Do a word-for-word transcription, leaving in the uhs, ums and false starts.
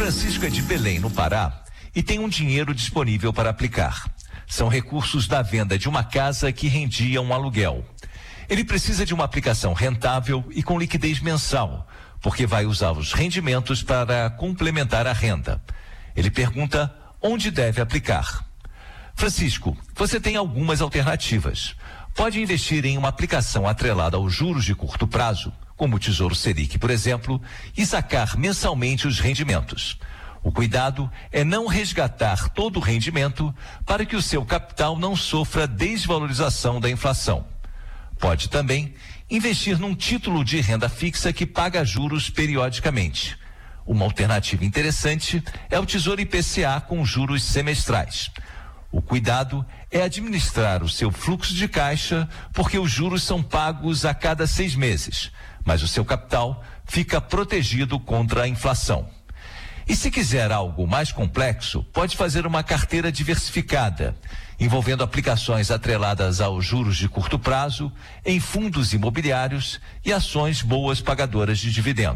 Francisco é de Belém, no Pará, e tem um dinheiro disponível para aplicar. São recursos da venda de uma casa que rendia um aluguel. Ele precisa de uma aplicação rentável e com liquidez mensal, porque vai usar os rendimentos para complementar a renda. Ele pergunta onde deve aplicar. Francisco, você tem algumas alternativas. Pode investir em uma aplicação atrelada aos juros de curto prazo, como o Tesouro Selic, por exemplo, e sacar mensalmente os rendimentos. O cuidado é não resgatar todo o rendimento para que o seu capital não sofra desvalorização da inflação. Pode também investir num título de renda fixa que paga juros periodicamente. Uma alternativa interessante é o Tesouro I P C A com juros semestrais. O cuidado é administrar o seu fluxo de caixa, porque os juros são pagos a cada seis meses, mas o seu capital fica protegido contra a inflação. E se quiser algo mais complexo, pode fazer uma carteira diversificada, envolvendo aplicações atreladas aos juros de curto prazo, em fundos imobiliários e ações boas pagadoras de dividendos.